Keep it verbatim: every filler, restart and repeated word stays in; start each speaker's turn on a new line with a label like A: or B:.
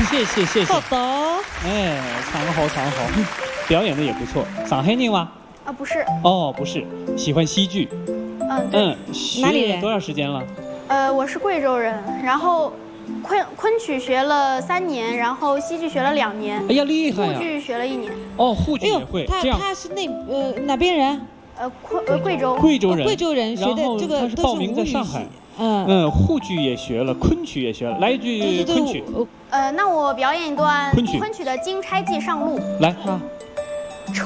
A: 谢谢谢谢。
B: 好的。
A: 哎，唱得好，唱得好，表演的也不错。上海人吗？
C: 啊，不是。
A: 哦，不是，喜欢戏剧。
C: 嗯，对。
A: 嗯，学了多少时间了？
C: 呃，我是贵州人，然后昆昆曲学了三年，然后戏剧学了两年。
A: 哎呀，厉害呀！
C: 沪剧学了一年。
A: 哦，沪剧也会。
B: 他他是那呃哪边人？
C: 呃，昆呃贵州。
A: 贵州人。
B: 贵州人学的这个
A: 他是报名在上海。嗯嗯，沪剧也学了，昆曲也学了，来一句昆曲。
C: 呃，那我表演一段
A: 昆曲
C: 昆曲的《金钗记上路》。
A: 来，好。